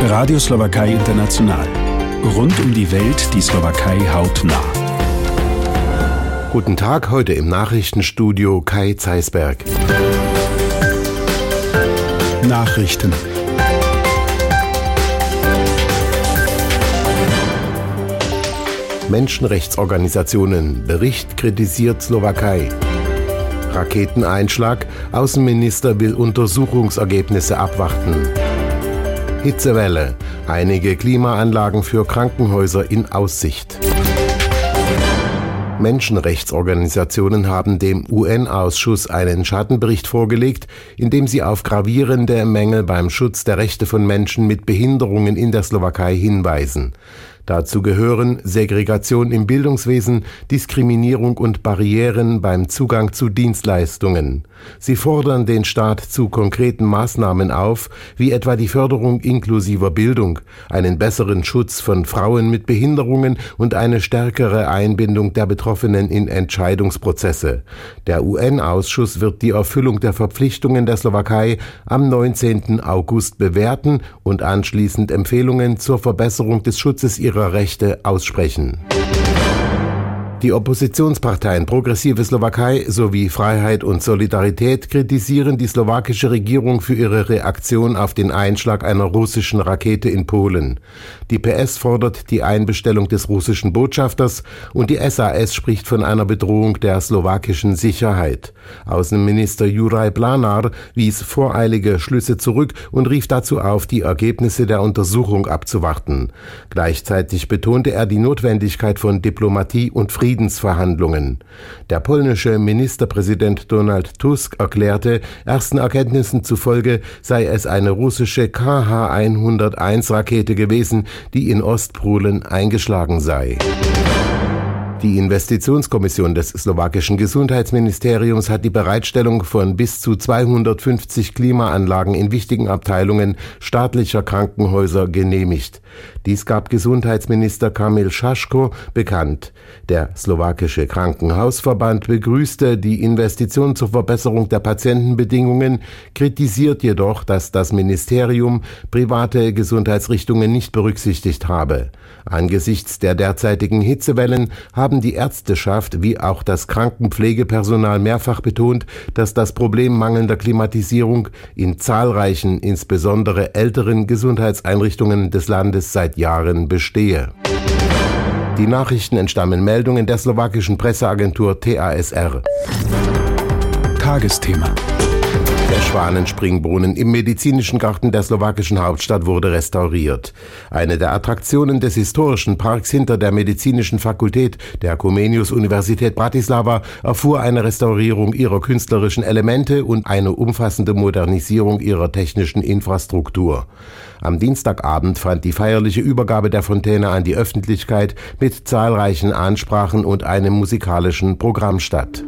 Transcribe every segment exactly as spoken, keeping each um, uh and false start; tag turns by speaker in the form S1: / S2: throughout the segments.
S1: Radio Slowakei International. Rund um die Welt die Slowakei hautnah.
S2: Guten Tag, heute im Nachrichtenstudio Kai Zeisberg.
S1: Nachrichten.
S2: Menschenrechtsorganisationen. Bericht kritisiert Slowakei. Raketeneinschlag. Außenminister will Untersuchungsergebnisse abwarten. Hitzewelle. Einige Klimaanlagen für Krankenhäuser in Aussicht. Menschenrechtsorganisationen haben dem U N-Ausschuss einen Schattenbericht vorgelegt, in dem sie auf gravierende Mängel beim Schutz der Rechte von Menschen mit Behinderungen in der Slowakei hinweisen. Dazu gehören Segregation im Bildungswesen, Diskriminierung und Barrieren beim Zugang zu Dienstleistungen. Sie fordern den Staat zu konkreten Maßnahmen auf, wie etwa die Förderung inklusiver Bildung, einen besseren Schutz von Frauen mit Behinderungen und eine stärkere Einbindung der Betroffenen in Entscheidungsprozesse. Der U N-Ausschuss wird die Erfüllung der Verpflichtungen der Slowakei am neunzehnten August bewerten und anschließend Empfehlungen zur Verbesserung des Schutzes ihrer Rechte aussprechen. Die Oppositionsparteien Progressive Slowakei sowie Freiheit und Solidarität kritisieren die slowakische Regierung für ihre Reaktion auf den Einschlag einer russischen Rakete in Polen. Die P S fordert die Einbestellung des russischen Botschafters und die S A S spricht von einer Bedrohung der slowakischen Sicherheit. Außenminister Juraj Blánar wies voreilige Schlüsse zurück und rief dazu auf, die Ergebnisse der Untersuchung abzuwarten. Gleichzeitig betonte er die Notwendigkeit von Diplomatie und Frieden. Friedensverhandlungen. Der polnische Ministerpräsident Donald Tusk erklärte, ersten Erkenntnissen zufolge sei es eine russische K H hunderteins Rakete gewesen, die in Ostpolen eingeschlagen sei. Die Investitionskommission des slowakischen Gesundheitsministeriums hat die Bereitstellung von bis zu zweihundertfünfzig Klimaanlagen in wichtigen Abteilungen staatlicher Krankenhäuser genehmigt. Dies gab Gesundheitsminister Kamil Šaško bekannt. Der slowakische Krankenhausverband begrüßte die Investition zur Verbesserung der Patientenbedingungen, kritisiert jedoch, dass das Ministerium private Gesundheitsrichtungen nicht berücksichtigt habe. Angesichts der derzeitigen Hitzewellen haben die Ärzteschaft wie auch das Krankenpflegepersonal mehrfach betont, dass das Problem mangelnder Klimatisierung in zahlreichen, insbesondere älteren Gesundheitseinrichtungen des Landes seit Jahren bestehe. Die Nachrichten entstammen Meldungen der slowakischen Presseagentur T A S R.
S1: Tagesthema.
S2: Der Schwanenspringbrunnen im medizinischen Garten der slowakischen Hauptstadt wurde restauriert. Eine der Attraktionen des historischen Parks hinter der medizinischen Fakultät der Comenius-Universität Bratislava erfuhr eine Restaurierung ihrer künstlerischen Elemente und eine umfassende Modernisierung ihrer technischen Infrastruktur. Am Dienstagabend fand die feierliche Übergabe der Fontäne an die Öffentlichkeit mit zahlreichen Ansprachen und einem musikalischen Programm statt.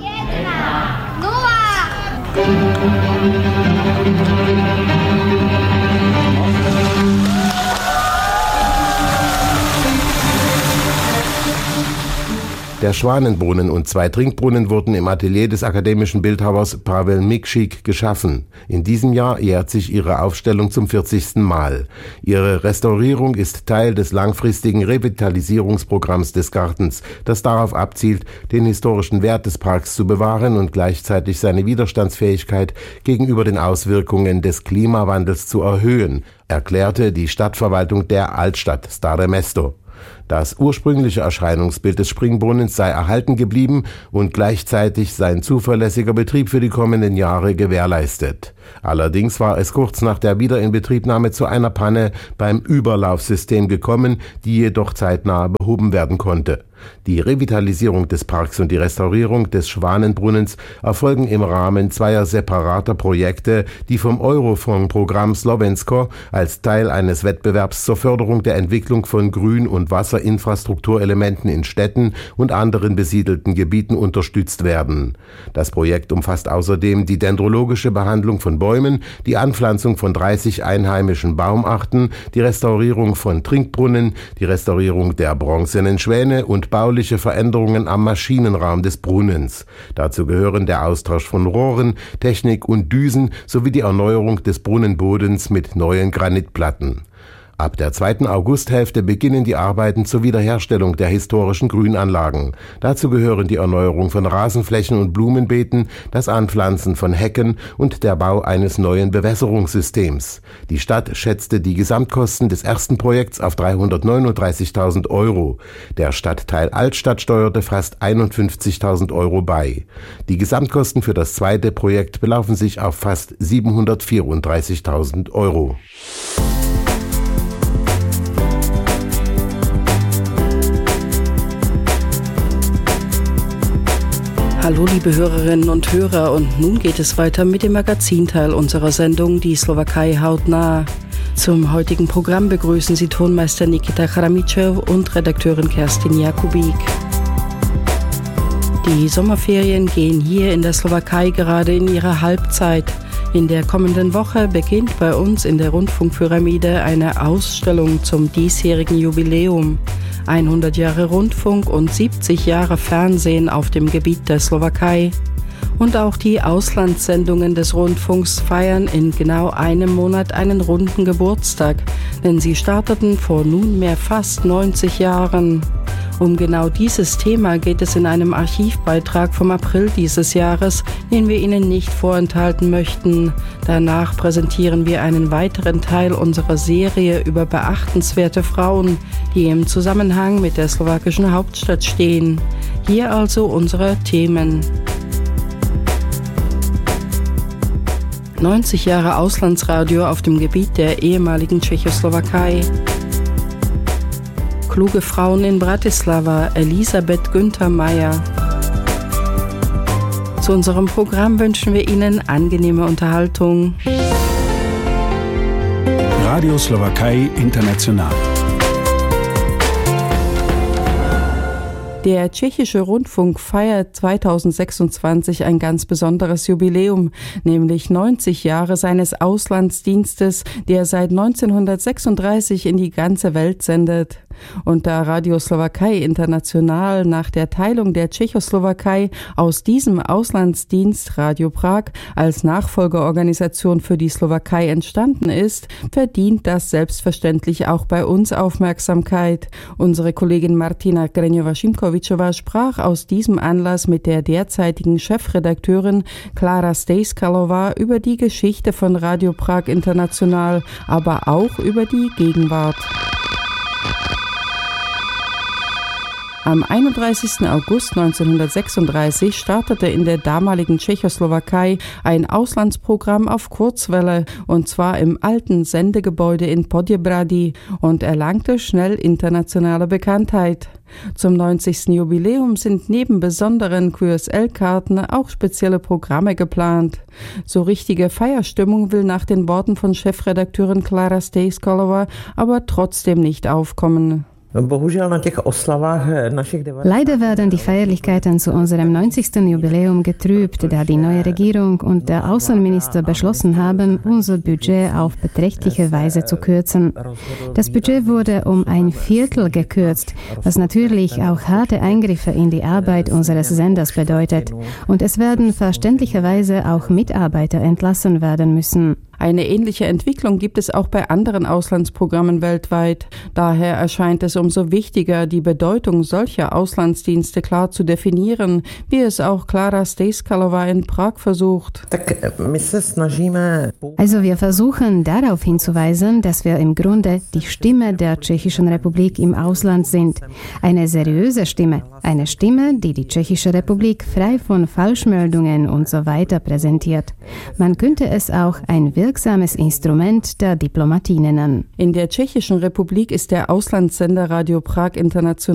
S2: Der Schwanenbrunnen und zwei Trinkbrunnen wurden im Atelier des akademischen Bildhauers Pavel Mikšík geschaffen. In diesem Jahr jährt sich ihre Aufstellung zum vierzigsten Mal. Ihre Restaurierung ist Teil des langfristigen Revitalisierungsprogramms des Gartens, das darauf abzielt, den historischen Wert des Parks zu bewahren und gleichzeitig seine Widerstandsfähigkeit gegenüber den Auswirkungen des Klimawandels zu erhöhen, erklärte die Stadtverwaltung der Altstadt Stare Mesto. Das ursprüngliche Erscheinungsbild des Springbrunnens sei erhalten geblieben und gleichzeitig sein zuverlässiger Betrieb für die kommenden Jahre gewährleistet. Allerdings war es kurz nach der Wiederinbetriebnahme zu einer Panne beim Überlaufsystem gekommen, die jedoch zeitnah behoben werden konnte. Die Revitalisierung des Parks und die Restaurierung des Schwanenbrunnens erfolgen im Rahmen zweier separater Projekte, die vom Eurofonds-Programm Slovensko als Teil eines Wettbewerbs zur Förderung der Entwicklung von Grün- und Wasserinfrastrukturelementen in Städten und anderen besiedelten Gebieten unterstützt werden. Das Projekt umfasst außerdem die dendrologische Behandlung von Bäumen, die Anpflanzung von dreißig einheimischen Baumarten, die Restaurierung von Trinkbrunnen, die Restaurierung der bronzenen Schwäne und bauliche Veränderungen am Maschinenraum des Brunnens. Dazu gehören der Austausch von Rohren, Technik und Düsen sowie die Erneuerung des Brunnenbodens mit neuen Granitplatten. Ab der zweiten Augusthälfte beginnen die Arbeiten zur Wiederherstellung der historischen Grünanlagen. Dazu gehören die Erneuerung von Rasenflächen und Blumenbeeten, das Anpflanzen von Hecken und der Bau eines neuen Bewässerungssystems. Die Stadt schätzte die Gesamtkosten des ersten Projekts auf dreihundertneununddreißigtausend Euro. Der Stadtteil Altstadt steuerte fast einundfünfzigtausend Euro bei. Die Gesamtkosten für das zweite Projekt belaufen sich auf fast siebenhundertvierunddreißigtausend Euro.
S3: Hallo liebe Hörerinnen und Hörer, und nun geht es weiter mit dem Magazinteil unserer Sendung Die Slowakei hautnah. Zum heutigen Programm begrüßen Sie Tonmeister Nikita Chramyschew und Redakteurin Kerstin Jakubik. Die Sommerferien gehen hier in der Slowakei gerade in ihre Halbzeit. In der kommenden Woche beginnt bei uns in der Rundfunkpyramide eine Ausstellung zum diesjährigen Jubiläum. hundert Jahre Rundfunk und siebzig Jahre Fernsehen auf dem Gebiet der Slowakei. Und auch die Auslandssendungen des Rundfunks feiern in genau einem Monat einen runden Geburtstag, denn sie starteten vor nunmehr fast neunzig Jahren. Um genau dieses Thema geht es in einem Archivbeitrag vom April dieses Jahres, den wir Ihnen nicht vorenthalten möchten. Danach präsentieren wir einen weiteren Teil unserer Serie über beachtenswerte Frauen, die im Zusammenhang mit der slowakischen Hauptstadt stehen. Hier also unsere Themen. neunzig Jahre Auslandsradio auf dem Gebiet der ehemaligen Tschechoslowakei. Kluge Frauen in Bratislava, Elisabeth Günther Meyer. Zu unserem Programm wünschen wir Ihnen angenehme Unterhaltung.
S1: Radio Slowakei International.
S3: Der tschechische Rundfunk feiert zweitausendsechsundzwanzig ein ganz besonderes Jubiläum, nämlich neunzig Jahre seines Auslandsdienstes, der seit neunzehnhundertsechsunddreißig in die ganze Welt sendet. Und da Radio Slowakei International nach der Teilung der Tschechoslowakei aus diesem Auslandsdienst Radio Prag als Nachfolgeorganisation für die Slowakei entstanden ist, verdient das selbstverständlich auch bei uns Aufmerksamkeit. Unsere Kollegin Martina Greňová-Šimkovičová sprach aus diesem Anlass mit der derzeitigen Chefredakteurin Klára Stejskalová über die Geschichte von Radio Prag International, aber auch über die Gegenwart. Am einunddreißigsten August neunzehnhundertsechsunddreißig startete in der damaligen Tschechoslowakei ein Auslandsprogramm auf Kurzwelle, und zwar im alten Sendegebäude in Poděbrady, und erlangte schnell internationale Bekanntheit. Zum neunzigsten Jubiläum sind neben besonderen Q S L-Karten auch spezielle Programme geplant. So richtige Feierstimmung will nach den Worten von Chefredakteurin Klára Stejskalová aber trotzdem nicht aufkommen.
S4: Leider werden die Feierlichkeiten zu unserem neunzigsten Jubiläum getrübt, da die neue Regierung und der Außenminister beschlossen haben, unser Budget auf beträchtliche Weise zu kürzen. Das Budget wurde um ein Viertel gekürzt, was natürlich auch harte Eingriffe in die Arbeit unseres Senders bedeutet. Und es werden verständlicherweise auch Mitarbeiter entlassen werden müssen.
S3: Eine ähnliche Entwicklung gibt es auch bei anderen Auslandsprogrammen weltweit. Daher erscheint es umso wichtiger, die Bedeutung solcher Auslandsdienste klar zu definieren, wie es auch Klára Stejskalová in Prag versucht.
S4: Also wir versuchen darauf hinzuweisen, dass wir im Grunde die Stimme der Tschechischen Republik im Ausland sind. Eine seriöse Stimme, eine Stimme, die die Tschechische Republik frei von Falschmeldungen und so weiter präsentiert. Man könnte es auch ein wirksames Instrument der Diplomatie nennen.
S3: In der Tschechischen Republik ist der Auslandssender Radio Prag International